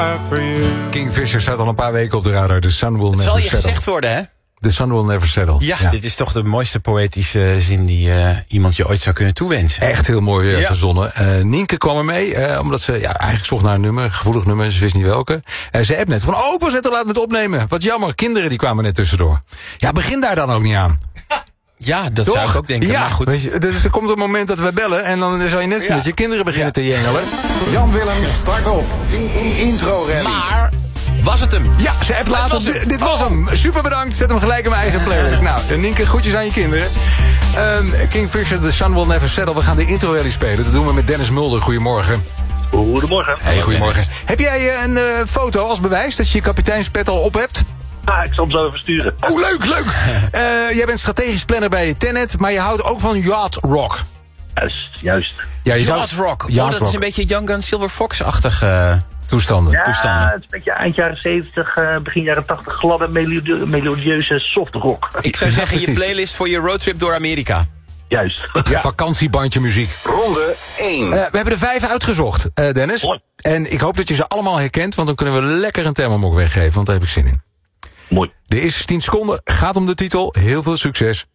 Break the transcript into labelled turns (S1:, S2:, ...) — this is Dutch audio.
S1: Kingfisher staat al een paar weken op de radar. The sun will never
S2: Zal je
S1: settle.
S2: gezegd worden, hè?
S1: The sun will never settle.
S2: Ja, dit is toch de mooiste poëtische zin die iemand je ooit zou kunnen toewensen.
S1: Echt heel mooi verzonnen. Nienke kwam er mee, omdat ze eigenlijk zocht naar een nummer, een gevoelig nummer, ze wist niet welke. Ze appt net van, ik was net te laat met opnemen. Wat jammer, kinderen die kwamen net tussendoor. Ja, begin daar dan ook niet aan.
S2: Ja, dat
S1: Toch?
S2: zou ik ook denken,
S1: ja,
S2: maar goed.
S1: Weet je, dus er komt een moment dat we bellen en dan zou je net zien dat je kinderen beginnen te jengelen.
S3: Jan Willem, start op. Intro rally.
S2: Maar, was het hem?
S1: Ja, ze appt later. Dit was hem. Super bedankt. Zet hem gelijk in mijn eigen playlist. Nou, Nienke, groetjes aan je kinderen. Kingfisher, The Sun Will Never Settle. We gaan de intro rally spelen. Dat doen we met Dennis Mulder. Goedemorgen.
S4: Goedemorgen.
S1: Hey, goedemorgen. Heb jij een foto als bewijs dat je je kapiteinspet al op hebt?
S4: Ik zal hem zo even sturen.
S1: Oh, leuk. Jij bent strategisch planner bij Tenet, maar je houdt ook van yacht rock.
S4: Juist.
S1: Ja, je
S2: Yacht Rock.
S1: Yacht
S2: Dat
S1: rock.
S2: is een beetje Young Gun Silver Fox-achtig
S1: toestanden.
S4: Ja, het is een beetje eind jaren 70, begin jaren 80, gladde, melodieuze softrock.
S2: Ik zou zeggen, je
S1: precies.
S2: playlist voor je roadtrip door Amerika.
S4: Juist.
S1: Vakantiebandje muziek.
S3: Ronde 1.
S1: We hebben er 5 uitgezocht, Dennis.
S4: Mooi.
S1: En ik hoop dat je ze allemaal herkent, want dan kunnen we lekker een thermomok weggeven, want daar heb ik zin in.
S4: Mooi.
S1: De eerste 10 seconden gaat om de titel. Heel veel succes.